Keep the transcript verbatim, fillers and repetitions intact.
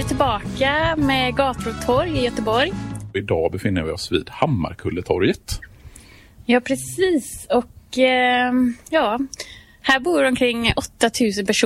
vi tillbaka med gator och torg i Göteborg. Idag befinner vi oss vid Hammarkulletorget. Ja, precis. Och eh, ja, här bor omkring åtta tusen personer.